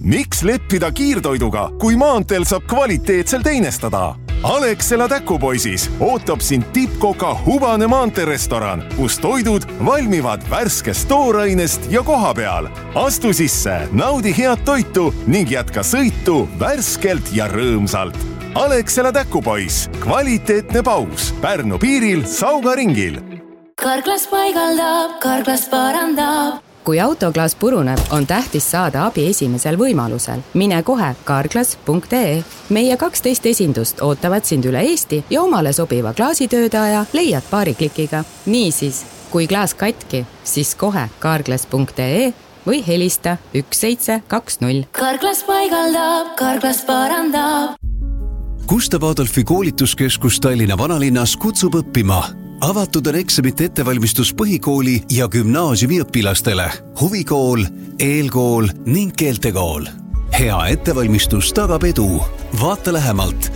Miks leppida kiirtoiduga, kui maanteel saab kvaliteetsel teinestada? Alexela Täkupoisis ootab sind tippkoka Hubane maanterestoran, kus toidud valmivad värskest toorainest ja koha peal. Astu sisse, naudi head toitu ning jätka sõitu värskelt ja rõõmsalt. Alexela Täkupois, kvaliteetne paus Pärnu piiril Sauga ringil. Karklas paigaldab, Karklas parandab. Kui autoklaas puruneb, on tähtis saada abi esimesel võimalusel. Mine kohe karklas.ee. Meie 12 esindust ootavad sind üle Eesti ja omale sobiva klaasitöödaja leiad paari klikiga. Niisiis, kui klaas katki, siis kohe karklas.ee või helista 1720. Karklas paigaldab, Karklas parandab. Gustav Adolfi koolituskeskus Tallinna vanalinnas kutsub õppima. Avatud on eksamite ettevalmistus põhikooli ja gümnaasiumi õpilastele, huvikool, eelkool ning keeltekool. Hea ettevalmistus tagab edu. Vaata lähemalt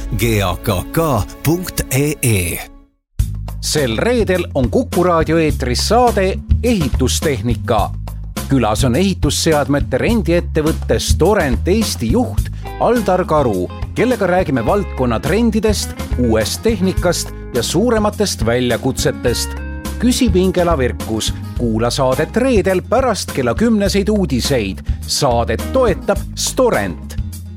gakk.ee. Sel reedel on Kuku raadio eetris saade Ehitustehnika. Külas on ehitusseadmete rendiettevõtte Storent Eesti juht Aldar Karu, kellega räägime valdkonna trendidest, uuest tehnikast ja suurematest väljakutsetest. Küsib Ingela Virkus. Kuula saadet reedel pärast kella 10 uudiseid. Saadet toetab Storent.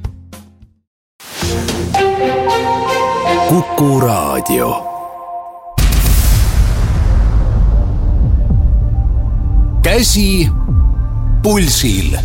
Kuku raadio. Käsi pulsil.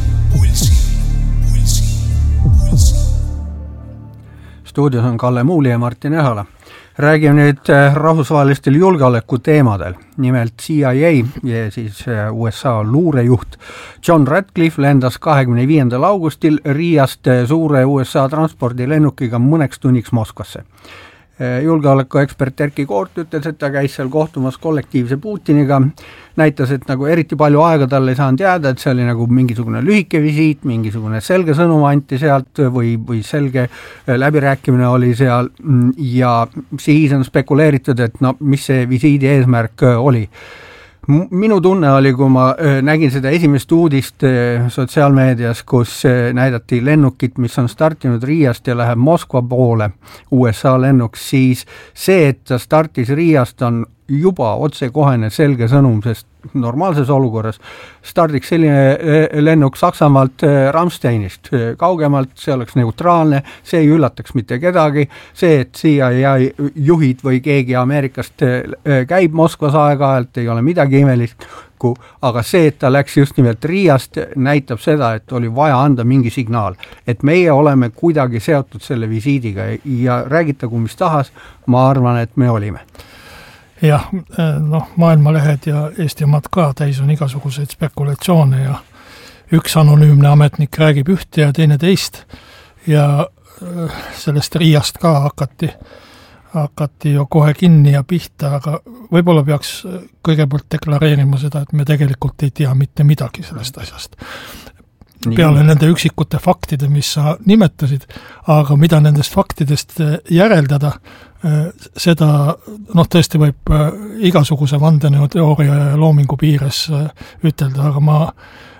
Stuudios on Kalle Muuli ja Martin Ehala. Räägime nüüd rahvusvahelistel julgeoleku teemadel. Nimelt CIA ja siis USA luurejuht John Ratcliffe lendas 25. augustil Riiast suure USA transpordilennukiga mõneks tunniks Moskvasse. Julgeolekuekspert Erki Koort ütles, et ta käis seal kohtumas kollektiivse Putiniga, näitas, et nagu eriti palju aega talle ei saanud jääda, et see oli nagu mingisugune lühike visiit, mingisugune selge sõnum anti sealt või selge läbirääkimine oli seal ja siis on spekuleeritud, et no mis see visiidi eesmärk oli. Minu tunne oli, kui ma nägin seda esimest uudist sotsiaalmeedias, kus näidati lennukit, mis on startinud Riiast ja läheb Moskva poole, USA lennuks, siis see, et ta startis Riiast on juba otsekohene selge sõnum, sest normaalses olukorras stardiks selline lennuk Saksamaalt Ramsteinist kaugemalt, see oleks neutraalne, see ei üllataks mitte kedagi, see, et CIA juhid või keegi Ameerikast käib Moskvas aeg-ajalt, ei ole midagi imelikku, aga see, et ta läks just nimelt Riiast, näitab seda, et oli vaja anda mingi signaal, et meie oleme kuidagi seotud selle visiidiga ja räägitagu mis tahas, ma arvan, et me olime. Jah, maailmalehed ja Eesti omad ka täis on igasuguseid spekulatsioone ja üks anonüümne ametnik räägib ühte ja teine teist ja sellest Riiast ka hakati ju kohe kinni ja pihta, aga võib-olla peaks kõigepealt deklareerima seda, et me tegelikult ei tea mitte midagi sellest asjast. Peale nende üksikute faktide, mis sa nimetasid, aga mida nendest faktidest järeldada, seda tõesti võib igasuguse vandenõuteooria ja loomingu piires ütelda, aga ma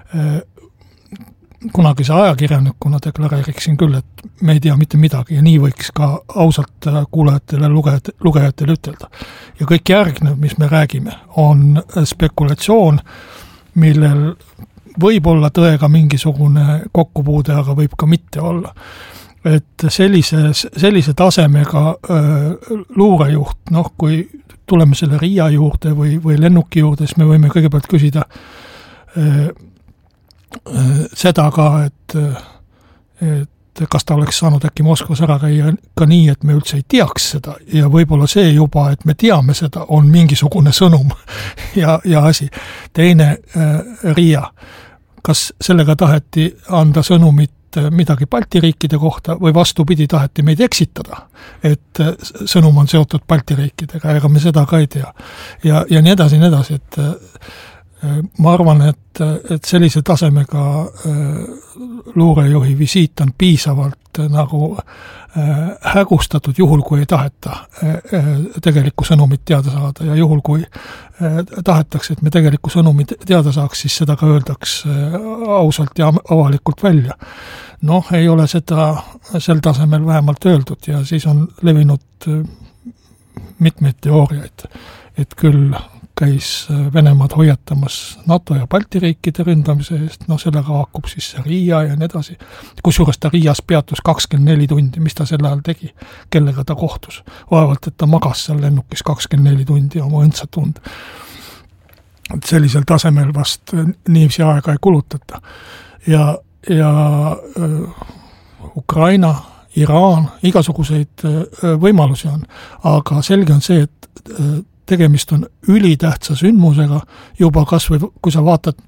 kunagise ajakirjanikuna deklareeriksin küll, et me ei tea mitte midagi ja nii võiks ka ausalt kuulajatele, lugejatele ütelda. Ja kõik järgnev, mis me räägime, on spekulatsioon, millel võib olla tõega mingisugune kokkupuude, aga võib ka mitte olla. Et sellise tasemega luurejuht, kui tuleme selle Riia juurde või lennuki juurde, siis me võime kõigepealt küsida seda ka, et kas ta oleks saanud äkki Moskvas ära käia ka nii, et me üldse ei teaks seda ja võib-olla see juba, et me teame seda, on mingisugune sõnum ja asi. Teine Riia. Kas sellega taheti anda sõnumit midagi Balti riikide kohta või vastupidi taheti meid eksitada, et sõnum on seotud Balti riikidega, ega me seda ka ei tea. Ja nii edasi, et ma arvan, et sellise tasemega luurejuhi visiit on piisavalt nagu hägustatud juhul, kui ei taheta tegelikku sõnumit teada saada ja juhul, kui tahetakse, et me tegelikku sõnumit teada saaks, siis seda ka öeldaks ausalt ja avalikult välja. Noh, ei ole seda sel tasemel vähemalt öeldud ja siis on levinud mitmeid teooriaid, et küll käis Venemaad hoiatamas NATO ja Balti riikide ründamise eest, sellega haakub siis see Riia ja nii edasi. Kusjuures ta Riias peatus 24 tundi, mis ta sel ajal tegi, kellega ta kohtus. Vaevalt, et ta magas seal lennukis 24 tundi oma õndsat tund. Sellisel tasemel vast niivsi aega ei kulutata. Ja Ukraina, Iraan, igasuguseid võimalusi on, aga selge on see, et tegemist on ülitähtsa sündmusega, juba kas või kui sa vaatad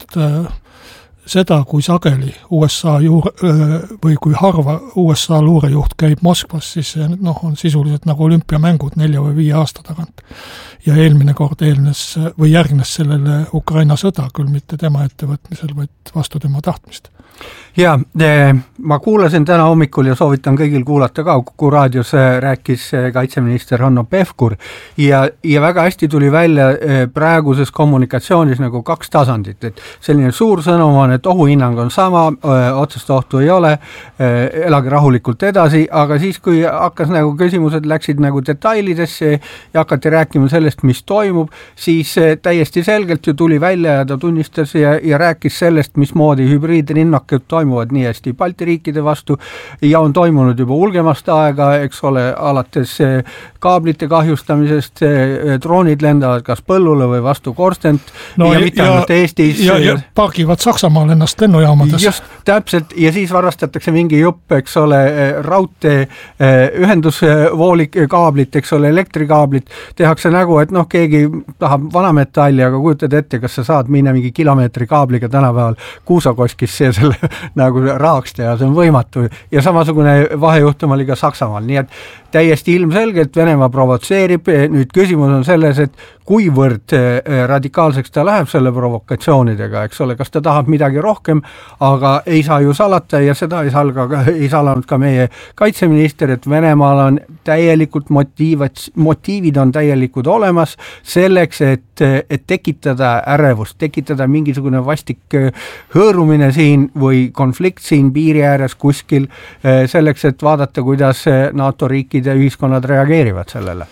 seda, kui sageli USA või kui harva USA luurejuht käib Moskvas, siis see on sisuliselt nagu olümpiamängud 4 või 5 aasta tagant. Ja eelmine kord järgnes sellele Ukraina sõda, küll mitte tema ettevõtmisel, vaid vastu tema tahtmist. Ja, ma kuulasin täna hommikul ja soovitan kõigil kuulata ka, Kuku raadios rääkis kaitseminister Hanno Pevkur ja väga hästi tuli välja praeguses kommunikatsioonis nagu 2 tasandit, et selline suur sõnum on, et ohuhinnang on sama, otsest ohtu ei ole, elage rahulikult edasi, aga siis kui hakkas nagu küsimused läksid nagu detailidesse ja hakati rääkima sellest, mis toimub, siis täiesti selgelt ju tuli välja ja ta tunnistas ja rääkis sellest, mismoodi hübriidrinnak toimuvad nii hästi Balti riikide vastu ja on toimunud juba ulgemast aega, eks ole, alates kaablite kahjustamisest, droonid lendavad kas põllule või vastu korstent ja mitte ainult Eestis. Ja pargivad Saksamaal ennast lennujaamades. Just, täpselt, ja siis varastatakse mingi jupp, eks ole, raudtee, ühendusvoolik kaablit, eks ole, elektrikaablit, tehakse nägu, et keegi tahab vanametalli, aga kujutad ette, kas sa saad minna mingi kilomeetri kaabliga tänapäeval Kuusakoskisse ja selle nagu rahaks teha, see on võimatu ja samasugune vahejuhtum oli ka Saksamaal, nii et täiesti ilmselgelt Venemaa provotseerib, nüüd küsimus on selles, et kuivõrd radikaalseks ta läheb selle provokatsioonidega, eks ole, kas ta tahab midagi rohkem, aga ei saa ju salata ja seda ei salanud ka meie kaitseminister, et Venemaal on täielikult motiivid on täielikult olemas selleks, et tekitada ärevust, tekitada mingisugune vastik hõõrumine siin või konflikt siin piiri ääres kuskil selleks, et vaadata, kuidas NATO riikide ühiskonnad reageerivad sellele.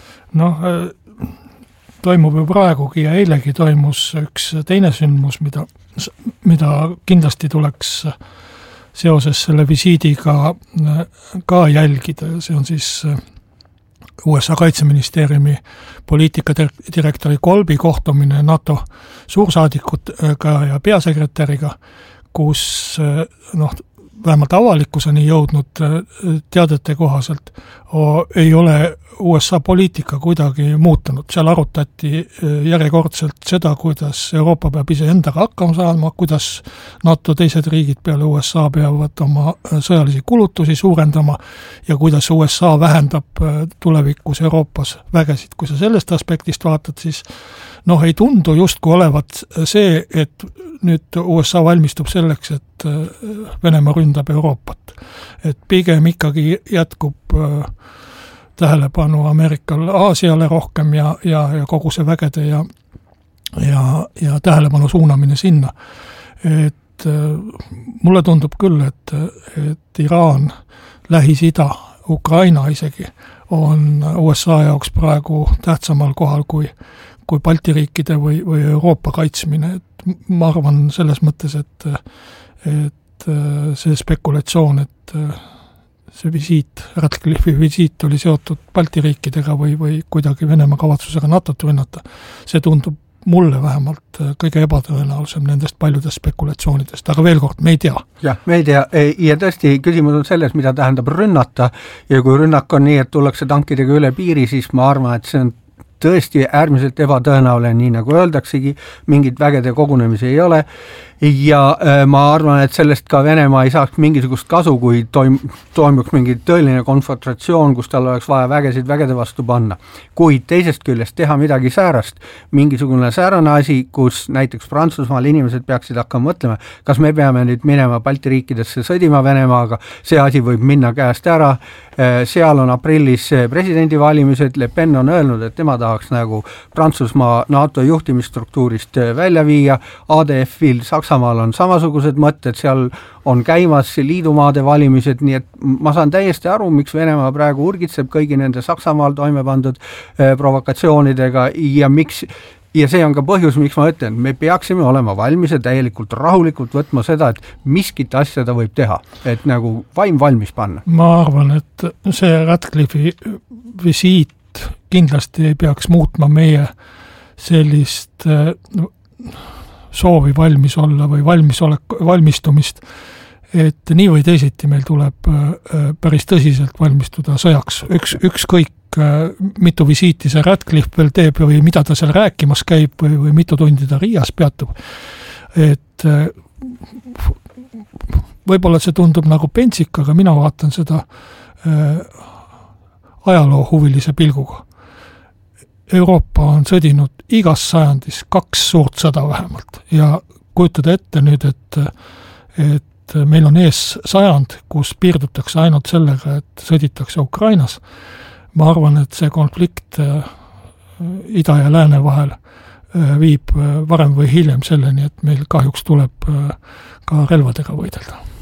Toimub ju praegugi ja eilegi toimus üks teine sündmus, mida kindlasti tuleks seoses selle visiidiga ka jälgida. See on siis USA kaitseministeeriumi poliitikadirektori Kolbi kohtumine NATO suursaadikutega ja peasekretäriga, kus vähemalt avalikkuseni jõudnud teadete kohaselt ei ole USA poliitika kuidagi muutunud. Seal arutati järjekordselt seda, kuidas Euroopa peab ise endaga hakkama saama, kuidas NATO teised riigid peale USA peavad oma sõjalisi kulutusi suurendama ja kuidas USA vähendab tulevikus Euroopas vägesid. Kui sa sellest aspektist vaatad, siis ei tundu justku olevat see, et nüüd USA valmistub selleks, et Venemaa ründab Euroopat. Et pigem ikkagi jätkub tähelepanu Ameerikal Aasiale rohkem ja kogu see vägede ja tähelepanu suunamine sinna. Et mulle tundub küll, et Iraan, Lähis-Ida, Ukraina isegi on USA jaoks praegu tähtsamal kohal kui Balti riikide või Euroopa kaitsmine. Et ma arvan selles mõttes, et see spekulatsioon, et see visiit, Radcliffe'i visiit oli seotud Balti riikidega või kuidagi Venemaa kavatsusega NATO-t rünnata, see tundub mulle vähemalt kõige ebatõenäolisem nendest paljudest spekulatsioonidest, aga veel kord, me ei tea. Jah, me ei tea ja tõesti küsimus on selles, mida tähendab rünnata ja kui rünnak on nii, et tullakse tankidega üle piiri, siis ma arvan, et see on tõesti äärmiselt ebatõenäoline, nii nagu öeldaksegi, mingit vägede kogunemisi ei ole ja ma arvan, et sellest ka Venemaa ei saaks mingisugust kasu, kui toimuks mingi tõeline konfrontatsioon, kus tal oleks vaja vägesid vägede vastu panna. Kuid teisest küljest teha midagi säärast, mingisugune säärane asi, kus näiteks Prantsusmaal inimesed peaksid hakkama mõtlema, kas me peame nüüd minema Balti riikidesse sõdima Venemaaga, see asi võib minna käest ära, seal on aprillis presidendivalimised, Le Pen on öelnud, et tema tahaks nagu Prantsusmaa NATO juhtimisstruktuurist välja viia, ADF-il Saksa Saksamaal on samasugused mõtted, seal on käimas liidumaade valimised, nii et ma saan täiesti aru, miks Venemaa praegu urgitseb kõigi nende Saksamaal toime pandud provokatsioonidega ja see on ka põhjus, miks ma ütlen, me peaksime olema valmis ja täielikult rahulikult võtma seda, et miskit asja ta võib teha, et nagu vaim valmis panna. Ma arvan, et see Ratcliffe'i visiit kindlasti ei peaks muutma meie sellist soovi valmis olla või valmistumist, et nii või teisiti meil tuleb päris tõsiselt valmistuda sõjaks. Ükskõik mitu visiiti see Ratcliffe veel teeb või mida ta seal rääkimas käib või mitu tundi ta Riias peatub. Et võib-olla see tundub nagu pentsik, aga mina vaatan seda ajaloo huvilise pilguga. Euroopa on sõdinud igas sajandis 2 suurt sõda vähemalt ja kujutada ette nüüd, et meil on ees sajand, kus piirdutakse ainult sellega, et sõditakse Ukrainas. Ma arvan, et see konflikt ida ja lääne vahel viib varem või hiljem selleni, et meil kahjuks tuleb ka relvadega võidelda.